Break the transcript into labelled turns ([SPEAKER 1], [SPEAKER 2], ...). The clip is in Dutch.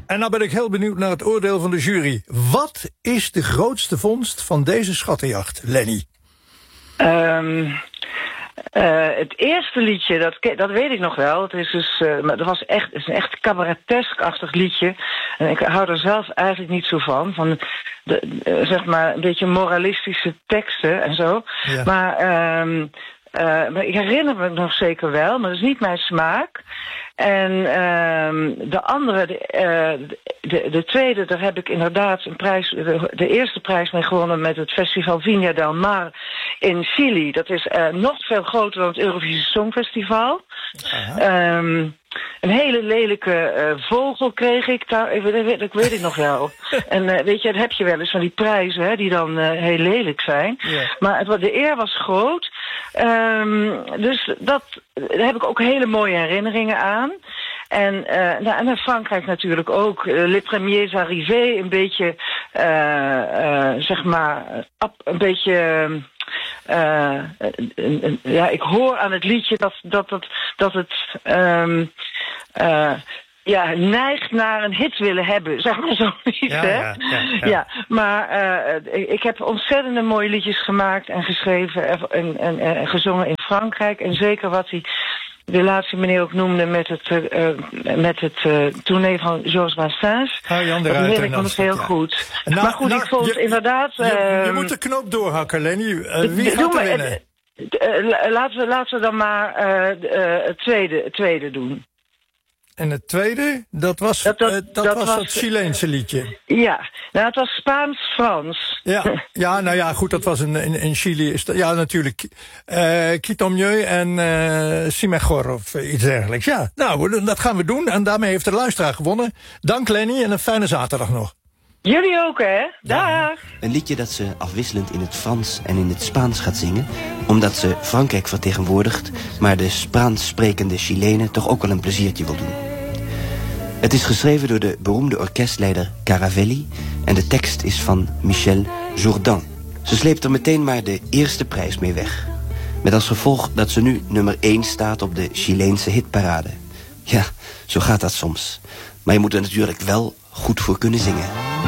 [SPEAKER 1] En nou ben ik heel benieuwd naar het oordeel van de jury. Wat is de grootste vondst van deze schattenjacht, Lenny?
[SPEAKER 2] Het eerste liedje, dat weet ik nog wel. Het is dus, maar dat was echt, het is een echt cabaretesk-achtig liedje. En ik hou er zelf eigenlijk niet zo van zeg maar een beetje moralistische teksten en zo. Ja. Maar ik herinner me nog zeker wel, maar dat is niet mijn smaak. En de andere, de tweede, daar heb ik inderdaad een prijs, de eerste prijs mee gewonnen met het festival Viña del Mar in Chili. Dat is nog veel groter dan het Eurovisie Songfestival. Een hele lelijke vogel kreeg ik daar, dat weet ik nog wel. En weet je, dat heb je wel eens van die prijzen, hè, die dan heel lelijk zijn. Yeah. Maar de eer was groot. Dus daar heb ik ook hele mooie herinneringen aan. En naar Frankrijk natuurlijk ook. Les Premiers Arrivés, een beetje, zeg maar, een beetje... ja, ik hoor aan het liedje dat het ja, neigt naar een hit willen hebben, zeg maar zoiets, hè? Ja, maar ik heb ontzettende mooie liedjes gemaakt en geschreven en gezongen in Frankrijk. En zeker wat de laatste meneer ook noemde met het tournee van Georges Brassens.
[SPEAKER 1] Jan de
[SPEAKER 2] dat
[SPEAKER 1] Ruiter,
[SPEAKER 2] weet ik nog heel goed. Maar goed, ik vond inderdaad...
[SPEAKER 1] Je moet de knoop doorhakken, Lenny. Wie gaat er winnen?
[SPEAKER 2] Laten we dan maar het tweede doen.
[SPEAKER 1] En het tweede, dat was dat Chileense liedje.
[SPEAKER 2] Ja, nou het was Spaans-Frans.
[SPEAKER 1] Ja, nou ja, goed, dat was in Chili. Ja, natuurlijk. Quito Mieux en Si Mejor of iets dergelijks. Ja, nou, dat gaan we doen. En daarmee heeft de luisteraar gewonnen. Dank Lenny en een fijne zaterdag nog.
[SPEAKER 2] Jullie ook, hè? Dag!
[SPEAKER 3] Een liedje dat ze afwisselend in het Frans en in het Spaans gaat zingen, omdat ze Frankrijk vertegenwoordigt, maar de Spaans sprekende Chilenen toch ook wel een pleziertje wil doen. Het is geschreven door de beroemde orkestleider Caravelli en de tekst is van Michel Jourdan. Ze sleept er meteen maar de eerste prijs mee weg. Met als gevolg dat ze nu nummer 1 staat op de Chileense hitparade. Ja, zo gaat dat soms. Maar je moet er natuurlijk wel goed voor kunnen zingen.